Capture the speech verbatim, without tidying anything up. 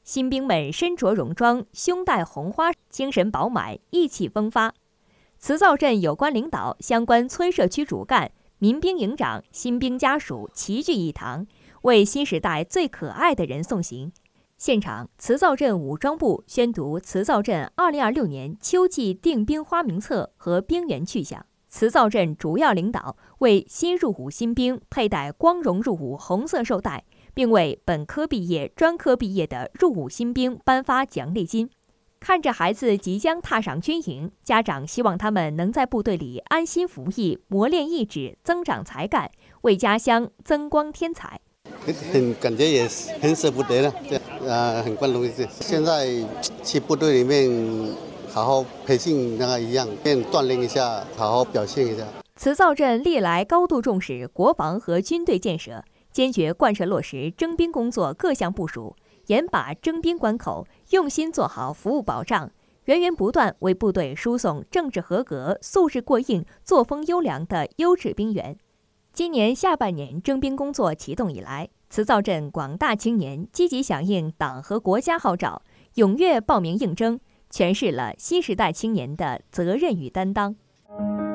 新兵们身着戎装，胸戴红花，精神饱满，意气风发。慈灶镇有关领导、相关村社区主干、民兵营长、新兵家属齐聚一堂，为新时代最可爱的人送行。现场，慈灶镇武装部宣读慈灶镇二零二六年秋季定兵花名册和兵员去向。慈灶镇主要领导为新入伍新兵佩戴光荣入伍红色绶带，并为本科毕业、专科毕业的入伍新兵颁发奖励金。看着孩子即将踏上军营，家长希望他们能在部队里安心服役，磨练意志，增长才干，为家乡增光添彩。 很感觉也很舍不得了，呃，很光荣的事。现在去部队里面好好培训那个一样，便锻炼一下，好好表现一下。 慈灶镇历来高度重视国防和军队建设，坚决贯彻落实征兵工作各项部署，严把征兵关口，用心做好服务保障，源源不断为部队输送政治合格、素质过硬、作风优良的优质兵员。今年下半年征兵工作启动以来，慈灶镇广大青年积极响应党和国家号召，踊跃报名应征，诠释了新时代青年的责任与担当。